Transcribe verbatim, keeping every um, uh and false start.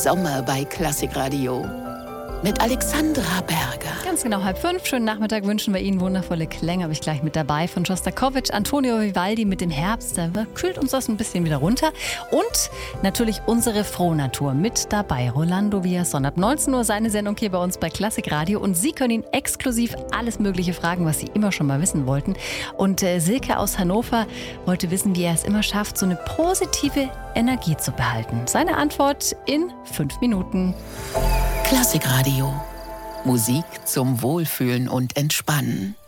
Sommer bei Klassikradio. Mit Alexandra Berger. Ganz genau, halb fünf. Schönen Nachmittag wünschen wir Ihnen. Wundervolle Klänge habe ich gleich mit dabei. Von Schostakowitsch, Antonio Vivaldi mit dem Herbst. Da kühlt uns das ein bisschen wieder runter. Und natürlich unsere Frohnatur mit dabei. Rolando Villazón. Ab neunzehn Uhr seine Sendung hier bei uns bei Klassikradio. Und Sie können ihn exklusiv alles Mögliche fragen, was Sie immer schon mal wissen wollten. Und äh, Silke aus Hannover wollte wissen, wie er es immer schafft, so eine positive Energie zu behalten. Seine Antwort in fünf Minuten. Klassikradio. Musik zum Wohlfühlen und Entspannen.